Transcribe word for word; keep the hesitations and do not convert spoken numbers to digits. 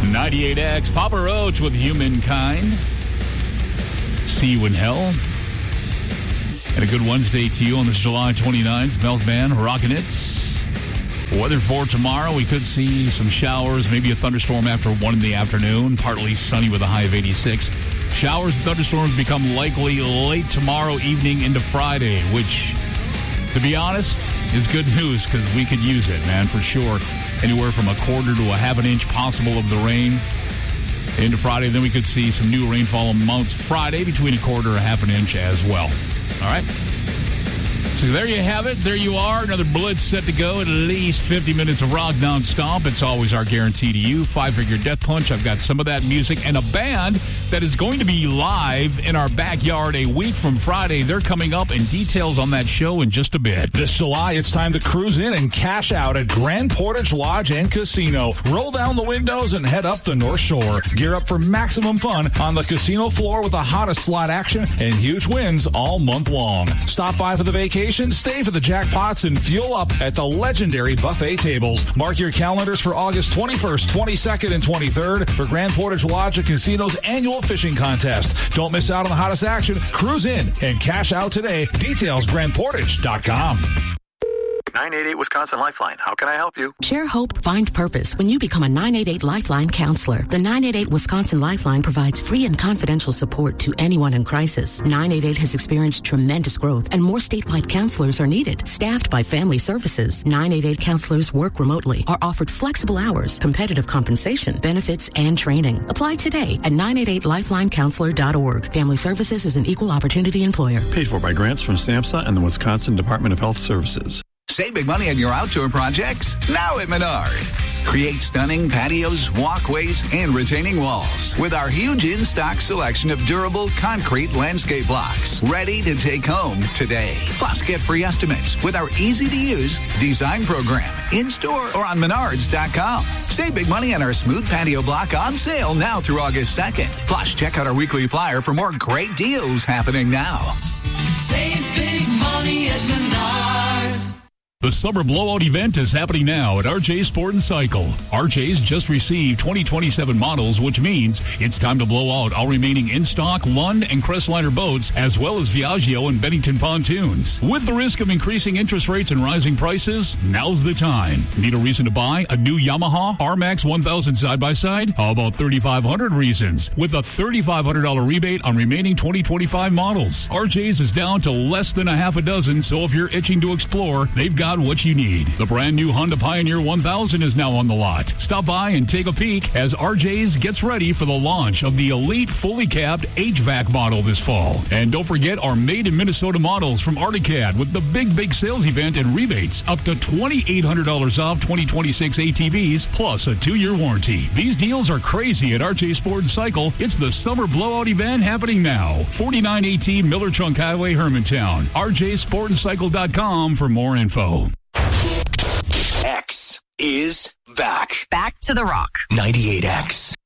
ninety-eight X, Papa Roach with Humankind. See you in hell. And a good Wednesday to you on this July twenty-ninth. Milkman rocking it. Weather for tomorrow, we could see some showers, maybe a thunderstorm after one in the afternoon. Partly sunny with a high of eighty-six. Showers and thunderstorms become likely late tomorrow evening into Friday, which, to be honest, is good news because we could use it, man, for sure. Anywhere from a quarter to a half an inch possible of the rain into Friday. Then we could see some new rainfall amounts Friday between a quarter and a half an inch as well. All right? So there you have it. There you are. Another blitz set to go. At least fifty minutes of rock nonstop. It's always our guarantee to you. Five-figure death punch. I've got some of that music and a band that is going to be live in our backyard a week from Friday. They're coming up, and details on that show in just a bit. This July, it's time to cruise in and cash out at Grand Portage Lodge and Casino. Roll down the windows and head up the North Shore. Gear up for maximum fun on the casino floor with the hottest slot action and huge wins all month long. Stop by for the vacation. Stay for the jackpots and fuel up at the legendary buffet tables. Mark your calendars for August twenty-first, twenty-second, and twenty-third for Grand Portage Lodge and Casino's annual fishing contest. Don't miss out on the hottest action. Cruise in and cash out today. Details grand portage dot com. nine eight eight Wisconsin Lifeline. How can I help you? Share hope, find purpose when you become a nine eight eight Lifeline counselor. The nine eight eight Wisconsin Lifeline provides free and confidential support to anyone in crisis. nine eight eight has experienced tremendous growth and more statewide counselors are needed. Staffed by Family Services, nine eight eight counselors work remotely, are offered flexible hours, competitive compensation, benefits, and training. Apply today at nine eight eight lifeline counselor dot org. Family Services is an equal opportunity employer. Paid for by grants from SAMHSA and the Wisconsin Department of Health Services. Save big money on your outdoor projects now at Menards. Create stunning patios, walkways, and retaining walls with our huge in-stock selection of durable concrete landscape blocks ready to take home today. Plus, get free estimates with our easy-to-use design program in-store or on menards dot com. Save big money on our smooth patio block on sale now through August second. Plus, check out our weekly flyer for more great deals happening now. Save big money at Menards. The summer blowout event is happening now at R J Sport and Cycle. R J's just received twenty twenty-seven models, which means it's time to blow out all remaining in-stock Lund and Crestliner boats, as well as Viaggio and Bennington pontoons. With the risk of increasing interest rates and rising prices, now's the time. Need a reason to buy a new Yamaha R MAX one thousand side-by-side? How about thirty-five hundred reasons? With a thirty-five hundred dollars rebate on remaining twenty twenty-five models. R J's is down to less than a half a dozen, so if you're itching to explore, they've got what you need. The brand new Honda Pioneer one thousand is now on the lot. Stop by and take a peek as R J's gets ready for the launch of the Elite fully capped H V A C model this fall. And don't forget our made in Minnesota models from Articad with the big, big sales event and rebates up to twenty-eight hundred dollars off twenty twenty-six A T Vs plus a two-year warranty. These deals are crazy at R J Sport and Cycle. It's the summer blowout event happening now. forty-nine eighteen Miller Trunk Highway, Hermantown. R J sport and cycle dot com for more info. X is back. Back to the rock. ninety-eight X.